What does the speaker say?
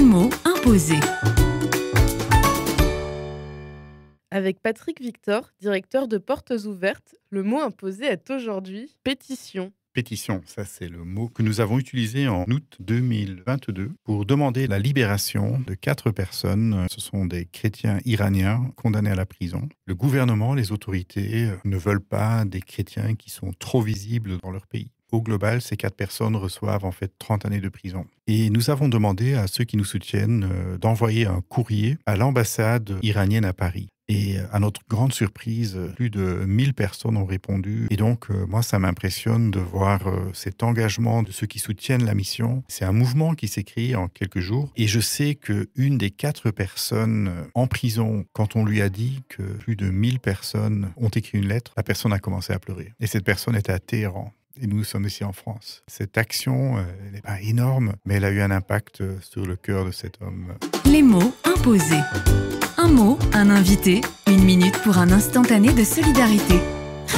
mots imposés. Avec Patrick Victor, directeur de Portes Ouvertes, le mot imposé est aujourd'hui pétition. Pétition, ça c'est le mot que nous avons utilisé en août 2022 pour demander la libération de 4 personnes. Ce sont des chrétiens iraniens condamnés à la prison. Le gouvernement, les autorités ne veulent pas des chrétiens qui sont trop visibles dans leur pays. Au global, ces 4 personnes reçoivent en fait 30 années de prison. Et nous avons demandé à ceux qui nous soutiennent d'envoyer un courrier à l'ambassade iranienne à Paris. Et à notre grande surprise, plus de 1000 personnes ont répondu. Et donc, moi, ça m'impressionne de voir cet engagement de ceux qui soutiennent la mission. C'est un mouvement qui s'écrit en quelques jours. Et je sais qu'une des 4 personnes en prison, quand on lui a dit que plus de 1000 personnes ont écrit une lettre, la personne a commencé à pleurer. Et cette personne était à Téhéran. Et nous sommes ici en France. Cette action, elle n'est pas énorme, mais elle a eu un impact sur le cœur de cet homme. Les mots imposés. Un mot, un invité, 1 minute pour un instantané de solidarité.